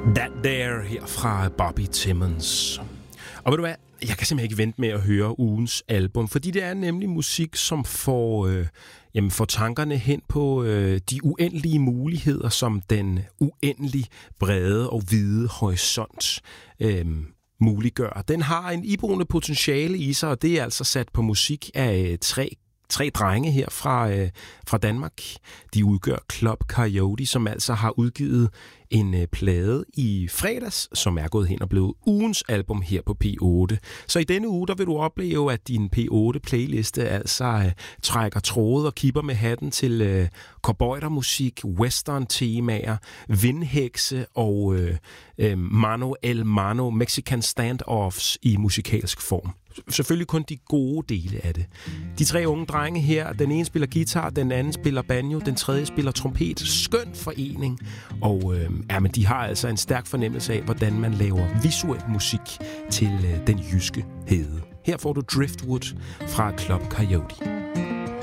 That There her fra Bobby Timmons. Og ved du hvad? Jeg kan simpelthen ikke vente med at høre ugens album, fordi det er nemlig musik, som får tankerne hen på de uendelige muligheder, som den uendelig brede og hvide horisont muliggør. Den har en iboende potentiale i sig, og det er altså sat på musik af tre drenge her fra Danmark. De udgør Club Coyote, som altså har udgivet en plade i fredags, som er gået hen og blevet ugens album her på P8. Så i denne uge, der vil du opleve, at din P8-playliste altså trækker tråde og kipper med hatten til cowboydermusik, western-temaer, vindhekse og mano el mano, Mexican standoffs i musikalsk form. Selvfølgelig kun de gode dele af det. De tre unge drenge her, den ene spiller guitar, den anden spiller banjo, den tredje spiller trompet. Skøn forening. Og men de har altså en stærk fornemmelse af, hvordan man laver visuel musik til den jyske hede. Her får du Driftwood fra Club Coyote.